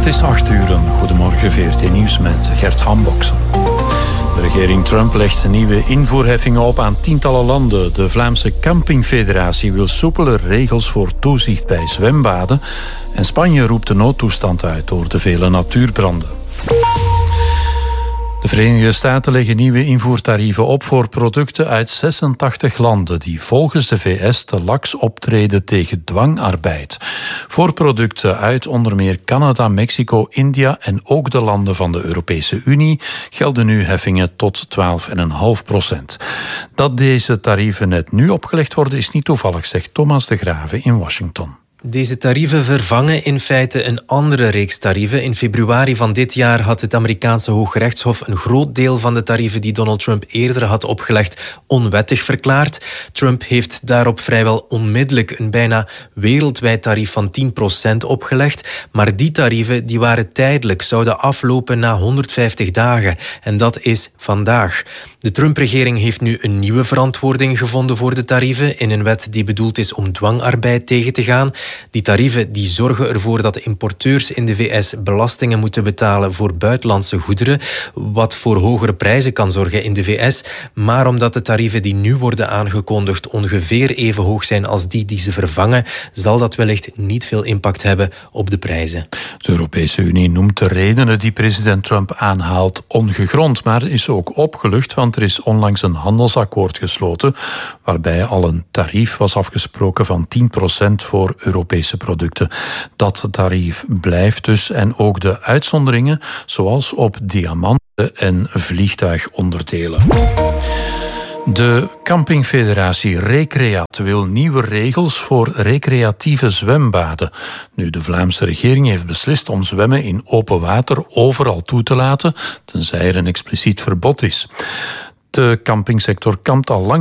Het is 8:00. Goedemorgen, VRT Nieuws met Gert van Boksen. De regering Trump legt nieuwe invoerheffingen op aan tientallen landen. De Vlaamse Campingfederatie wil soepeler regels voor toezicht bij zwembaden. En Spanje roept de noodtoestand uit door de vele natuurbranden. De Verenigde Staten leggen nieuwe invoertarieven op voor producten uit 86 landen die volgens de VS te laks optreden tegen dwangarbeid. Voor producten uit onder meer Canada, Mexico, India en ook de landen van de Europese Unie gelden nu heffingen tot 12,5%. Dat deze tarieven net nu opgelegd worden is niet toevallig, zegt Thomas de Grave in Washington. Deze tarieven vervangen in feite een andere reeks tarieven. In februari van dit jaar had het Amerikaanse Hooggerechtshof een groot deel van de tarieven die Donald Trump eerder had opgelegd onwettig verklaard. Trump heeft daarop vrijwel onmiddellijk een bijna wereldwijd tarief van 10% opgelegd. Maar die tarieven die waren tijdelijk, zouden aflopen na 150 dagen. En dat is vandaag. De Trump-regering heeft nu een nieuwe verantwoording gevonden voor de tarieven in een wet die bedoeld is om dwangarbeid tegen te gaan. Die tarieven die zorgen ervoor dat de importeurs in de VS belastingen moeten betalen voor buitenlandse goederen, wat voor hogere prijzen kan zorgen in de VS. Maar omdat de tarieven die nu worden aangekondigd ongeveer even hoog zijn als die ze vervangen, zal dat wellicht niet veel impact hebben op de prijzen. De Europese Unie noemt de redenen die president Trump aanhaalt ongegrond, maar is ook opgelucht, want er is onlangs een handelsakkoord gesloten waarbij al een tarief was afgesproken van 10% voor Europese producten. Dat tarief blijft dus en ook de uitzonderingen, zoals op diamanten en vliegtuigonderdelen. De Campingfederatie Recreat wil nieuwe regels voor recreatieve zwembaden. Nu, de Vlaamse regering heeft beslist om zwemmen in open water overal toe te laten, tenzij er een expliciet verbod is. De campingsector kampt al lang